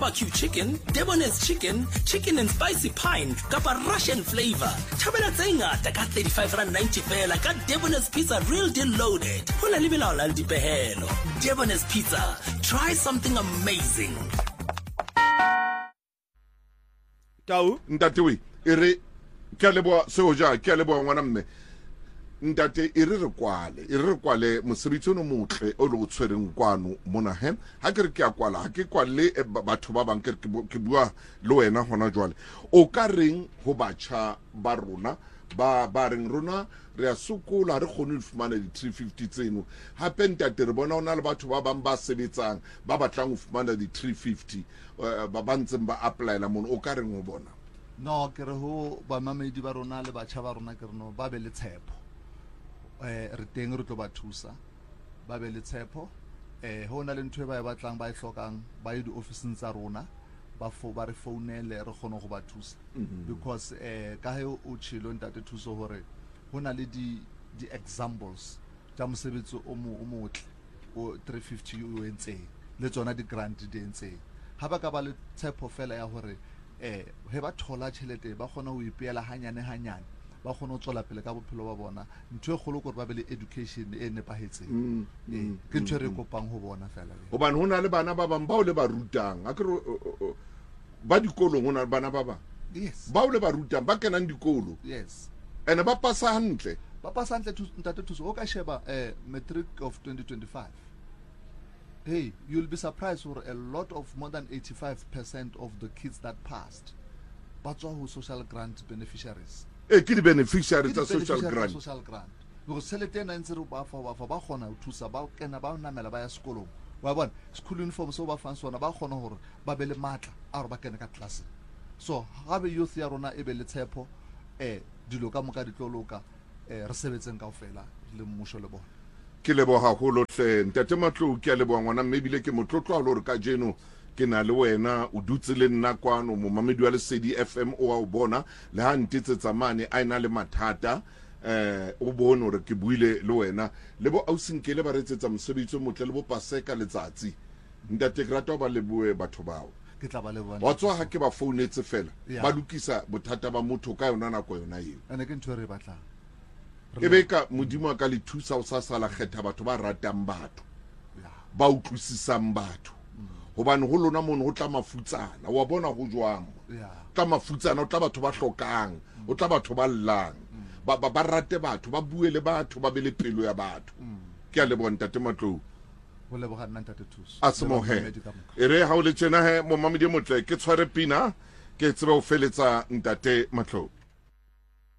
Barbecue chicken, Debonairs chicken, chicken and spicy pine, kapa Russian flavor. Thabela tse ngata ka 35.90 fela ka Debonairs pizza real deal loaded. Ho na le melao le dipehelo. Debonairs pizza. Try something amazing. Tau ntate ere ke a leboa seo ja ke a leboa ngwana mme ntate ere re kwale mosebetsi ono motle o le tshwereng kwano mona he ha ke re ke a kwala ha ke kwale batho ba bang ke bua le wena hona jwale o ka reng ho batjha ba rona ba reng rona re a sokola re khone ho fumana di 350 tseno hape ntate re bona ona le batho ba bang ba sebetsang ba batlang ho fumana di 350 ba bantseng ba apply la mono o ka reng ho bona no ke re ho ba mamedi ba rona le batjha ba rona ke re no ba be le tshepo re teng re tlo ba thusa ba be le tshepo ho na le ntwe ba e batlang ba e hlokang ba ye di office tsa rona ba re founele re kgone go ba thusa because ka he o tshilo ntate thuso hore ho na le di examples tsa mosebetsi o motle o 350 o entseng le tsona di grant di entseng ha ba ka ba le tshepo fela ya hore he ba thola tšhelete ba kgona ho ipeela hanyane ba kgona ho tswela pele ka bophelo ba bona ntwe kgolo gore ba be le education e nepahetseng ke ntwe re kopang ho bona fela hobane ho na le bana ba bang bao le ba rutang a ke ba dikolong ho na le bana ba bang yes bao le ba rutang ba kenang dikolo yes ene ba pasa hantle ntate thuso o ka sheba matric of 2025 hey you'll be surprised for a lot of more than 85% of the kids that passed ba tswa ho social grant beneficiaries ke di beneficiaries tsa social grant because selete na ntse re ba kgona ho thusa ba kena ba namela ba ya sekolong wa bona school uniform so ba fang sona ba kgona hore ba be le matla a re ba kena ka class so ga be youth ya rona e be le tshepo dilo ka moka di tloloka re sebetseng kaofela le mmusho le bona ke lebo haholo hle ntate Matlou ke a leboa ngwana mme bile ke motlotlo a lore ka jeno ke na le wena o dutse le nna kwano mo mamedi wa Lesedi FM o a o bona le ha ntitsetsa mane a ina le mathata o bone hore ke buile le wena le bo ausinkele ba retsetsa mosebetsi motle le bo paseka letsatsi ntate ke rata ba leboe batho bao ke tla ba leboa wa tswa ha ke ba founetse fela ba lokisa bothata ba motho ka yona nako yona eo ene ke ntwe re batlang e be ka modimo ka le thusa o sa sala kgetha batho ba ratang batho ba utlwisisang batho hobane ho lona mono ho tla mafutsana wa bona go jwang tla mafutsana o tla batho ba hlokang o tla batho ba llang ba rate batho ba bue le batho ba be le pelo ya batho ke a le bona ntate Matlou ho leboga nna ntate thuso a semohe ere ha o le tshena he mo mamedi motle ke tshware pina ke tseba o feletsa ntate Matlou